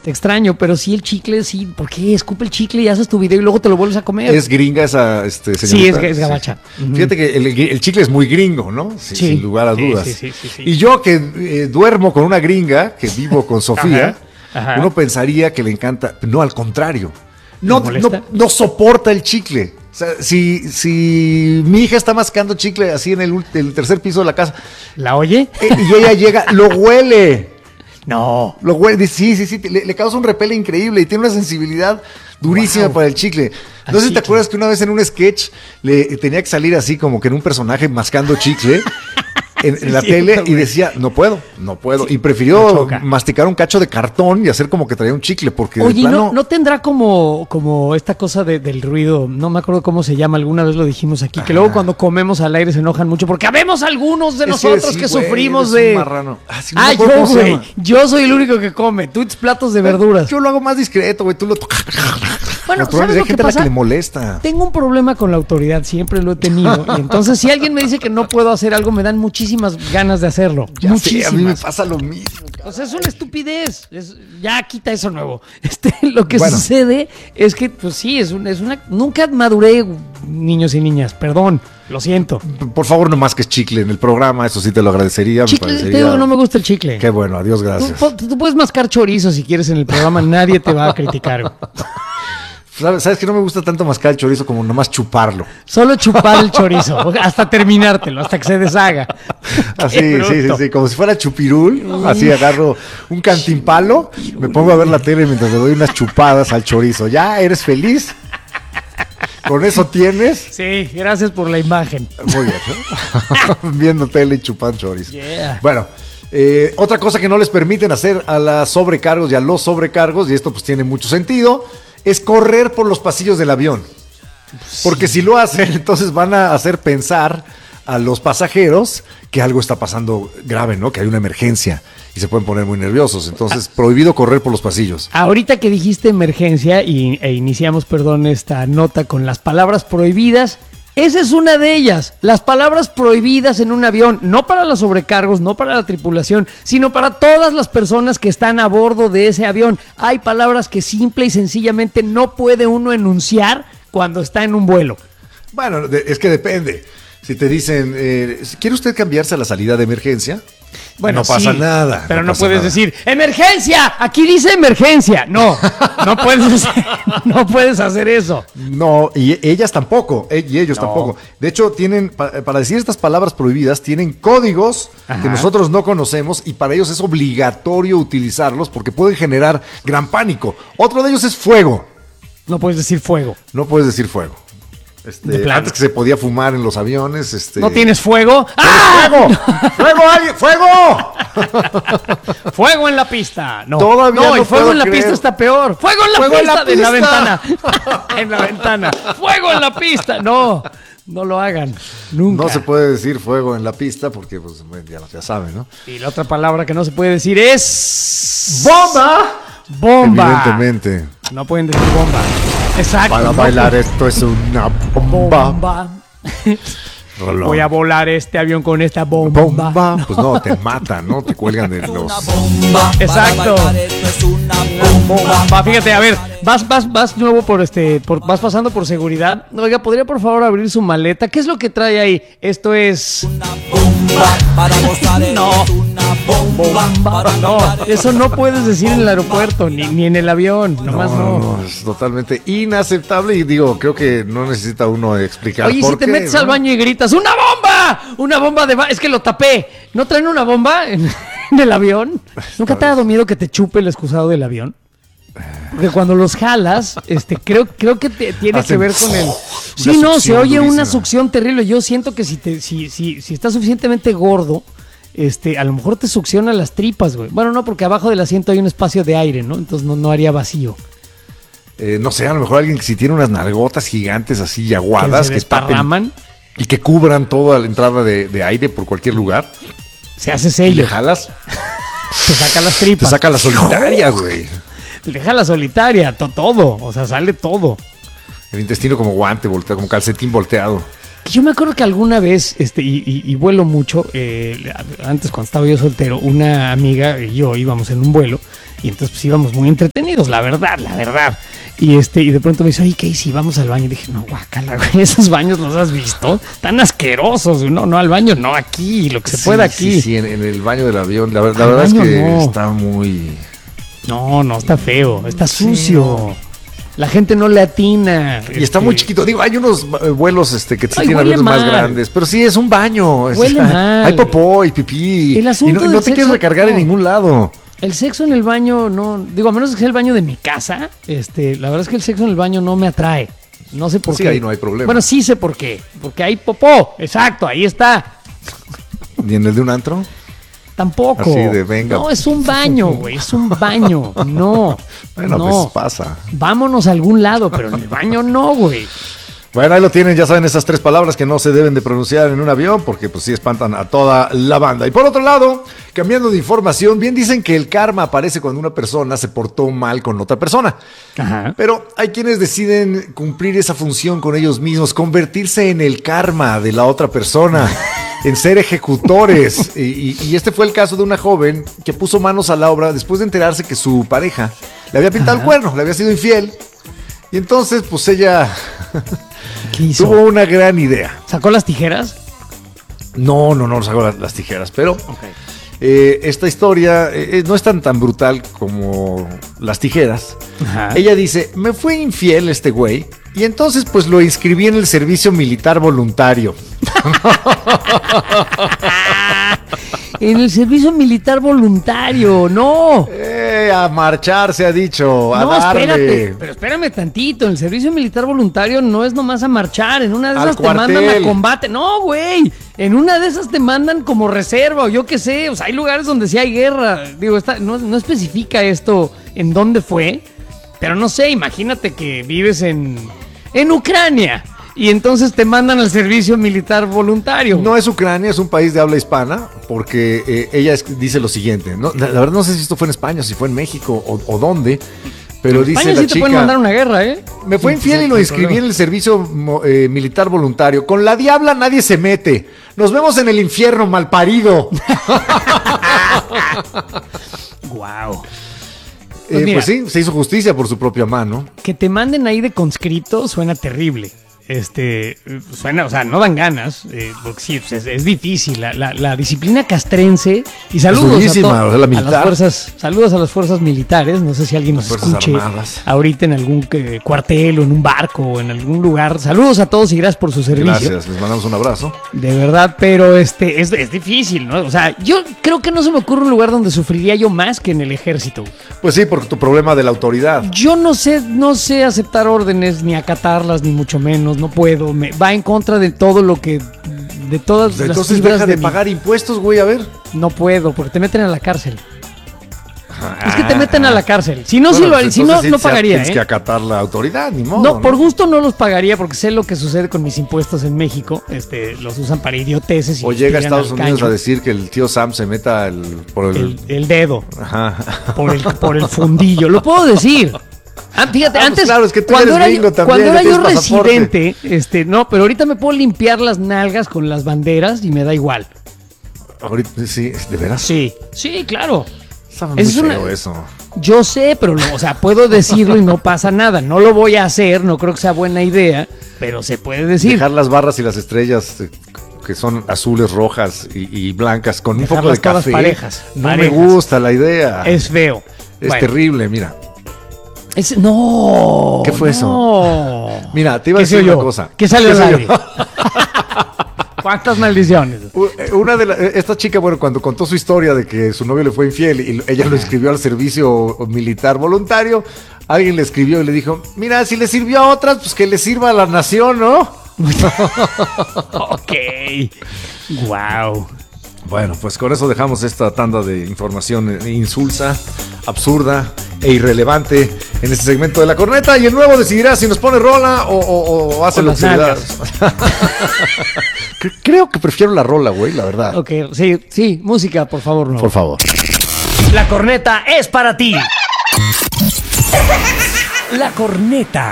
extraño, pero sí el chicle, sí. ¿Por qué escupe el chicle y haces tu video y luego te lo vuelves a comer? ¿Es gringa esa señorita? Sí, es gabacha. Sí. Fíjate que el chicle es muy gringo, ¿no? Sí, sin lugar a dudas. Sí. Y yo que duermo con una gringa, que vivo con Sofía, Ajá. uno pensaría que le encanta. No, al contrario. No soporta el chicle. O sea, si mi hija está mascando chicle así en el tercer piso de la casa. ¿La oye? Y ella llega, lo huele. No. Lo huele, sí, le causa un repele increíble y tiene una sensibilidad durísima para el chicle. No sé si te acuerdas que una vez en un sketch le tenía que salir así como que en un personaje mascando chicle en la tele y decía, no puedo. Y prefirió masticar un cacho de cartón y hacer como que traía un chicle porque oye, de plano... ¿no tendrá como esta cosa del ruido? No me acuerdo cómo se llama, alguna vez lo dijimos aquí, que luego cuando comemos al aire se enojan mucho porque habemos algunos de nosotros que sufrimos de... marrano. Yo soy el único que come, tú tus platos de verduras. Yo lo hago más discreto, güey, tú lo tocas. Bueno, ¿sabes lo que pasa? Que le molesta. Tengo un problema con la autoridad, siempre lo he tenido. Y entonces, si alguien me dice que no puedo hacer algo, me dan muchísimas ganas de hacerlo. Muchísimas. A mí me pasa lo mismo. O sea, es una estupidez. Ya quita eso nuevo. Lo que sucede es que, pues sí, es una. Nunca maduré, niños y niñas. Perdón, lo siento. Por favor, no masques chicle en el programa, eso sí te lo agradecería. Chicle, te digo que no me gusta el chicle. Qué bueno, adiós, gracias. Tú puedes mascar chorizo si quieres en el programa, nadie te va a criticar. ¿Sabes que no me gusta tanto mascar el chorizo como nomás chuparlo? Solo chupar el chorizo, hasta terminártelo, hasta que se deshaga. Así, sí, como si fuera chupirul. Así agarro un cantimpalo, me pongo a ver la tele mientras le doy unas chupadas al chorizo. ¿Ya eres feliz? ¿Con eso tienes? Sí, gracias por la imagen. Muy bien, ¿no? Viendo tele y chupando chorizo. Yeah. Bueno, otra cosa que no les permiten hacer a las sobrecargos y a los sobrecargos, y esto pues tiene mucho sentido, es correr por los pasillos del avión. Porque si lo hacen, entonces van a hacer pensar a los pasajeros que algo está pasando grave, ¿no? Que hay una emergencia y se pueden poner muy nerviosos. Entonces, prohibido correr por los pasillos. Ahorita que dijiste emergencia e iniciamos, esta nota con las palabras prohibidas, esa es una de ellas. Las palabras prohibidas en un avión, no para los sobrecargos, no para la tripulación, sino para todas las personas que están a bordo de ese avión. Hay palabras que simple y sencillamente no puede uno enunciar cuando está en un vuelo. Bueno, es que depende. Si te dicen, ¿quiere usted cambiarse a la salida de emergencia? Bueno, no pasa nada. Pero no puedes decir, ¡emergencia! Aquí dice emergencia. No puedes hacer eso. No, y ellas tampoco, y ellos tampoco. De hecho, tienen, para decir estas palabras prohibidas, tienen códigos que nosotros no conocemos y para ellos es obligatorio utilizarlos porque pueden generar gran pánico. Otro de ellos es fuego. No puedes decir fuego. No puedes decir fuego. Antes que se podía fumar en los aviones. ¿No tienes fuego? ¡Ah! ¡Fuego! ¡Fuego! ¡Fuego en la pista! No, todavía el fuego en la pista está peor. ¡Fuego en la pista! En la ventana. En la ventana. ¡Fuego en la pista! No lo hagan. Nunca. No se puede decir fuego en la pista porque pues, ya saben, ¿no? Y la otra palabra que no se puede decir es... ¡Bomba! Evidentemente. No pueden decir bomba. Exacto. Para bailar esto es una bomba. Voy a volar este avión con esta bomba. Pues no, te matan, ¿no? Te cuelgan de los... Exacto. Bomba. Fíjate, a ver, vas nuevo vas pasando por seguridad. Oiga, ¿podría por favor abrir su maleta? ¿Qué es lo que trae ahí? Esto es... Una bomba para gozar. No. No, eso no puedes decir en el aeropuerto, ni en el avión, nomás no. Es totalmente inaceptable y creo que no necesita uno explicar. Oye, si te metes al baño y gritas, ¡una bomba! Una bomba es que lo tapé. ¿No traen una bomba en el avión? ¿Nunca te ha dado miedo que te chupe el excusado del avión? Porque cuando los jalas, creo que tiene que ver con el... Sí, no, se oye durísima. Una succión terrible. Yo siento que si estás suficientemente gordo, a lo mejor te succiona las tripas, güey. Bueno, no, porque abajo del asiento hay un espacio de aire, ¿no? Entonces no haría vacío. No sé, a lo mejor alguien que si tiene unas nalgotas gigantes así aguadas que tapen y que cubran toda la entrada de aire por cualquier lugar. Se hace sello. ¿Le jalas? Te saca las tripas. Te saca la solitaria, güey. Deja la solitaria, todo. O sea, sale todo. El intestino como guante volteado, como calcetín volteado. Yo me acuerdo que alguna vez, y vuelo mucho, antes cuando estaba yo soltero, una amiga y yo íbamos en un vuelo, y entonces pues íbamos muy entretenidos, la verdad. Y de pronto me dice, oye, ¿qué? Si vamos al baño. Y dije, no, guácala, güey, esos baños los has visto, tan asquerosos. No al baño, no aquí, lo que se pueda aquí. Sí, en el baño del avión, la verdad es que no. está muy... No, está feo, está sucio. La gente no le atina. Y está muy chiquito. Digo, hay unos vuelos que sí Ay, tienen huele aviones más mal. grandes. Pero sí, es un baño. Huele mal. Hay popó y pipí. El asunto y no del te quieres sexo, recargar en ningún lado. El sexo en el baño no... Digo, a menos que sea el baño de mi casa, la verdad es que el sexo en el baño no me atrae. No sé por Sí, qué. ahí no hay problema. Bueno, sí sé por qué. Porque hay popó. Exacto, ahí está. ¿Y en el de un antro? Tampoco. Así de, venga. No, es un baño, güey. Es un baño. No. Bueno, no. pues pasa. Vámonos a algún lado, pero en el baño no, güey. Bueno, ahí lo tienen, ya saben, esas 3 palabras que no se deben de pronunciar en un avión porque pues sí espantan a toda la banda. Y por otro lado, cambiando de información, bien dicen que el karma aparece cuando una persona se portó mal con otra persona. Ajá. Pero hay quienes deciden cumplir esa función con ellos mismos, convertirse en el karma de la otra persona, en ser ejecutores. Y este fue el caso de una joven que puso manos a la obra después de enterarse que su pareja le había pintado el cuerno, le había sido infiel. Y entonces, pues ella... ¿Qué hizo? Tuvo una gran idea. ¿Sacó las tijeras? No sacó las tijeras, pero esta historia no es tan brutal como las tijeras. Ajá. Ella dice, me fue infiel este güey y entonces pues lo inscribí en el servicio militar voluntario. En el servicio militar voluntario, no. A marchar se ha dicho, a No, darle. espérate, pero espérame tantito. En el servicio militar voluntario no es nomás a marchar. En una de Al esas te cuartel. mandan a combate. No, güey. En una de esas te mandan como reserva o yo qué sé. O sea, hay lugares donde sí hay guerra. Digo, no especifica esto en dónde fue. Pero no sé, imagínate que vives en Ucrania. Y entonces te mandan al servicio militar voluntario. No es Ucrania, es un país de habla hispana, porque ella dice lo siguiente, ¿no? La verdad no sé si esto fue en España, o si fue en México o dónde, pero En dice España la sí te pueden chica, mandar una guerra, ¿eh? me fue infiel y lo inscribí en el servicio militar voluntario. Con la diabla nadie se mete. Nos vemos en el infierno, malparido. Guau. Pues sí, se hizo justicia por su propia mano. Que te manden ahí de conscripto suena terrible. Suena, o sea, no dan ganas, porque sí, pues es difícil. La disciplina castrense. Y saludos durísima, o sea, la a militar. las fuerzas, saludos a las fuerzas militares. No sé si alguien nos Las Fuerzas escuche Armadas. ahorita en algún cuartel o en un barco o en algún lugar. Saludos a todos y gracias por su servicio. Gracias, les mandamos un abrazo. De verdad, pero es difícil, ¿no? O sea, yo creo que no se me ocurre un lugar donde sufriría yo más que en el ejército. Pues sí, por tu problema de la autoridad. Yo no sé aceptar órdenes ni acatarlas, ni mucho menos, no puedo. Va en contra de todo lo que... De todas las Entonces fibras deja de mi- pagar impuestos, güey, a ver. No puedo, porque te meten a la cárcel. Es que te meten a la cárcel. Si no, Bueno, sí lo, pues si no, entonces no sí pagaría, Tienes que ¿eh? acatar la autoridad, ni modo. No, por gusto no los pagaría porque sé lo que sucede con mis impuestos en México. Los usan para idioteces y O los llega a tiran Estados al Unidos caño. a decir que el tío Sam se meta por El dedo Ajá. por el fundillo. Lo puedo decir. Fíjate, pues antes, claro, es que tú cuando eres era, gringo yo, también, cuando era ya yo tienes pasaporte. residente, no, pero ahorita me puedo limpiar las nalgas con las banderas y me da igual. Ahorita sí, ¿de veras? Sí, claro. Está muy Es una- feo eso. Yo sé, pero o sea, puedo decirlo y no pasa nada. No lo voy a hacer, no creo que sea buena idea, pero se puede decir. Dejar las barras y las estrellas que son azules, rojas y blancas con un poco de Dejarlas todas café. parejas, No parejas. me gusta la idea. Es feo. Es Bueno, terrible, mira. No. ¿Qué fue eso? No. Mira, te iba a ¿Qué decir soy una yo? cosa. ¿Qué salió ¿Qué al soy aire? yo? ¿Cuántas maldiciones? Esta chica, bueno, cuando contó su historia de que su novio le fue infiel y ella lo inscribió al servicio militar voluntario, alguien le escribió y le dijo, mira, si le sirvió a otras, pues que le sirva a la nación, ¿no? Ok. Wow. Bueno, pues con eso dejamos esta tanda de información insulsa, absurda e irrelevante en este segmento de La Corneta, y el nuevo decidirá si nos pone rola o hace O lo las que le da. nalgas. Creo que prefiero la rola, güey, la verdad. Ok, sí, música, por favor, no. Por favor. La corneta es para ti. La corneta.